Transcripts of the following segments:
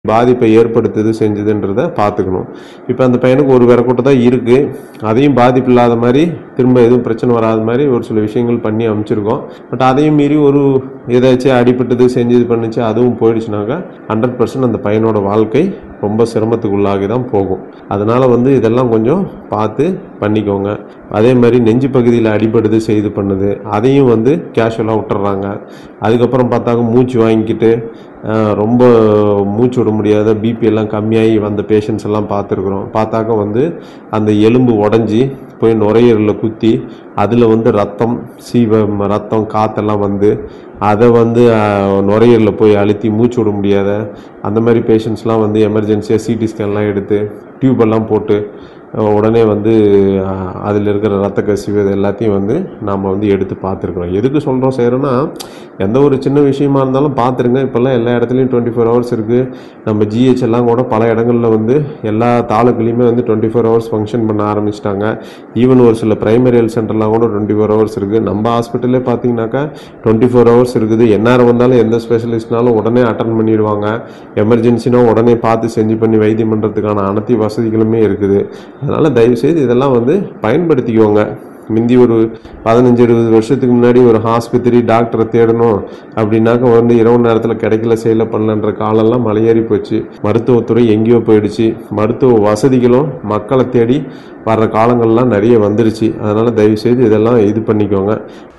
பாதிப்பை ஏற்படுத்துது செஞ்சதுன்றதை பார்த்துக்கணும். இப்போ அந்த பையனுக்கு ஒரு விரக்கோட்டை தான் இருக்குது, அதையும் பாதிப்பு இல்லாத மாதிரி திரும்ப எதுவும் பிரச்சனை வராத மாதிரி ஒரு சில விஷயங்கள் பண்ணி அமைச்சிருக்கோம். பட் அதையும் மீறி ஒரு ஏதாச்சும் அடிபட்டது செஞ்சது பண்ணிச்சு அதுவும் போயிடுச்சுனாக்கா 100% அந்த பையனோட வாழ்க்கை ரொம்ப சிரமத்துக்குள்ளாகி தான் போகும். அதனால் இதெல்லாம் கொஞ்சம் பார்த்து பண்ணிக்கோங்க. அதே மாதிரி நெஞ்சு பகுதியில் அடிபடுது செய்து பண்ணுது அதையும் கேஷுவலாக விட்டுறாங்க. அதுக்கப்புறம் பார்த்தாக்க மூச்சு வாங்கிக்கிட்டு ரொம்ப மூச்சு விட முடியாத பிபி எல்லாம் கம்மியாகி வந்த பேஷண்ட்ஸ் எல்லாம் பார்த்துருக்குறோம். பார்த்தாக்க அந்த எலும்பு உடஞ்சி போய் நுரையீரலில் குத்தி அதில் ரத்தம் ரத்தம் காற்றெல்லாம் அதை நுரையீரலில் போய் அழுத்தி மூச்சு விட முடியாத அந்த மாதிரி பேஷண்ட்ஸ்லாம் எமர்ஜென்சியாக சிடி ஸ்கேன்லாம் எடுத்து டியூபெல்லாம் போட்டு உடனே அதில் இருக்கிற ரத்த கசிவு இது எல்லாத்தையும் நாம் எடுத்து பார்த்துருக்குறோம். எதுக்கு சொல்கிறோம் செய்கிறோன்னா, எந்த ஒரு சின்ன விஷயமா இருந்தாலும் பார்த்துருங்க. இப்போல்லாம் எல்லா இடத்துலையும் 24 ஹவர்ஸ் இருக்குது. நம்ம ஜிஹெச் எல்லாம் கூட பல இடங்களில் எல்லா தாலுக்குலேயுமே 24 ஹவர்ஸ் ஃபங்க்ஷன் பண்ண ஆரம்பிச்சிட்டாங்க. ஈவன் ஒரு சில பிரைமரி ஹெல்த் சென்டர்லாம் கூட 24 ஹவர்ஸ் இருக்குது. நம்ம ஹாஸ்பிட்டலே பார்த்தீங்கன்னாக்கா 24 ஹவர்ஸ் இருக்குது. எந்நேரம் வந்தாலும் எந்த ஸ்பெஷலிஸ்ட்னாலும் உடனே அட்டன் பண்ணிடுவாங்க. எமர்ஜென்சினா உடனே பார்த்து செஞ்சு பண்ணி வைத்தியம் பண்ணுறதுக்கான அனைத்து வசதிகளுமே இருக்குது. அதனால் தயவுசெய்து இதெல்லாம் பயன்படுத்திக்கோங்க. முந்தி ஒரு 15-20 வருஷத்துக்கு முன்னாடி ஒரு ஆஸ்பத்திரி டாக்டரை தேடணும் அப்படின்னாக்க இரவு நேரத்தில் கிடைக்கல செய்யல பண்ணலன்ற காலம்லாம் மலையேறி போச்சு. மருத்துவத்துறை எங்கேயோ போயிடுச்சு. மருத்துவ வசதிகளும் மக்களை தேடி வர்ற காலங்கள்லாம் நிறைய வந்துருச்சு. அதனால் தயவுசெய்து இதெல்லாம் இது பண்ணிக்கோங்க.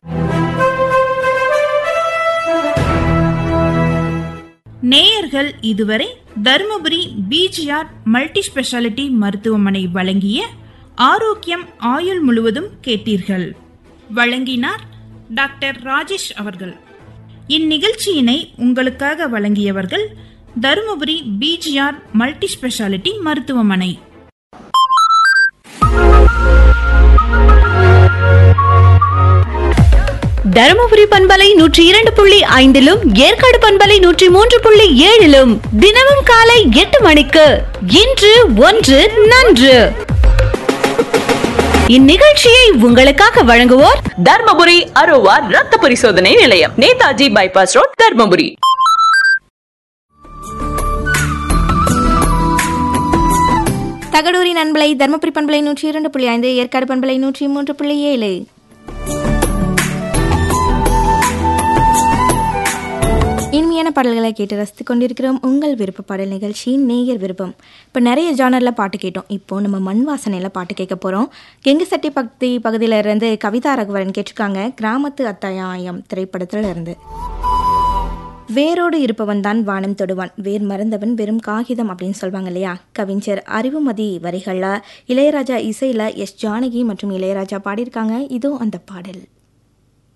நேயர்கள் இதுவரை தருமபுரி பிஜிஆர் மல்டி ஸ்பெஷாலிட்டி மருத்துவமனை வழங்கிய ஆரோக்கியம் ஆயுள் முழுவதும் கேட்டீர்கள். வழங்கினார் டாக்டர் ராஜேஷ் அவர்கள். இந்நிகழ்ச்சியினை உங்களுக்காக வழங்கியவர்கள் தருமபுரி பிஜிஆர் மல்டி ஸ்பெஷாலிட்டி மருத்துவமனை. தருமபுரி பண்பலை 102.5 ஏற்காடு பண்பலை 103.7 தினமும் காலை 8 மணிக்கு இன்று ஒன்று நன்று. இந்நிகழ்ச்சியை உங்களுக்காக வழங்குவோர் தர்மபுரி அரோவா ரத்த பரிசோதனை நிலையம், நேதாஜி பைபாஸ் ரோட், தர்மபுரி. தகடூரின் அன்பலை தர்மபுரி பண்பலை 102.5 ஏற்காடு பண்பலை 103.7. இனிமையான பாடல்களை கேட்டு ரசித்து கொண்டிருக்கிறோம். உங்கள் விருப்ப பாடல் நிகழ்ச்சி நேயர் விருப்பம். இப்போ நிறைய ஜானரில் பாட்டு கேட்டோம். இப்போது நம்ம மண் வாசனையில் பாட்டு கேட்க போகிறோம். கெங்குசெட்டி பகுதியில் இருந்து கவிதா ரகுவரன் கேட்டிருக்காங்க. கிராமத்து அத்தாயம் திரைப்படத்தில் இருந்து. வேரோடு இருப்பவன் தான் வானம் தொடுவான், வேர் மறந்தவன் வெறும் காகிதம் அப்படின்னு சொல்லுவாங்க இல்லையா. கவிஞர் அறிவுமதி வரிகளில், இளையராஜா இசையில் எஸ் ஜானகி மற்றும் இளையராஜா பாடியிருக்காங்க. இதோ அந்த பாடல்.